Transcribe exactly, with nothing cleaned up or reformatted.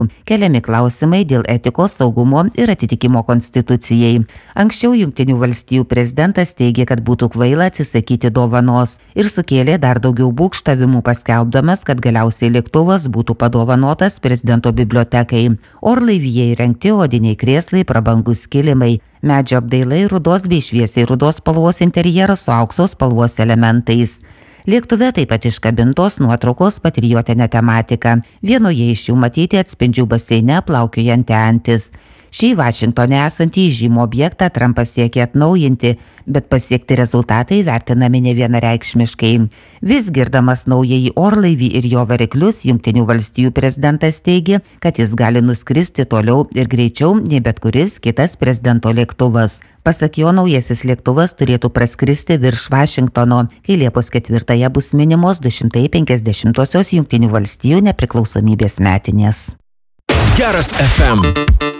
Keliami klausimai dėl etikos, saugumo ir atitikimo konstitucijai. Anksčiau Jungtinių valstijų prezidentas teigė, kad būtų kvaila atsisakyti dovanos ir sukėlė dar daugiau būgštavimų paskelbdamas, kad galiausiai lėktuvas būtų padovanotas prezidento bibliotekai. Orlaivyje įrengti odiniai krėslai, prabangus kilimai, medžio apdailai, rudos bei šviesiai rudos spalvos interjeras su aukso spalvos elementais. Lėktuve taip pat iškabintos nuotraukos patriotinė tematika. Vienoje iš jų matyti atspindžių baseine plaukiojanti antis. Šį Vašingtone esantį žymų objektą Trumpas siekia atnaujinti, bet pasiekti rezultatai vertinami nevienareikšmiškai. Vis girdamas naująjį orlaivį ir jo variklius, Jungtinių valstijų prezidentas teigia, kad jis gali nuskristi toliau ir greičiau nei bet kuris kitas prezidento lėktuvas. Pasak jo, naujasis lėktuvas turėtų praskristi virš Vašingtono, kai Liepos ketvirtąją bus minimos du šimtai penkiasdešimtosios Jungtinių valstijų nepriklausomybės metinės. Geras F M.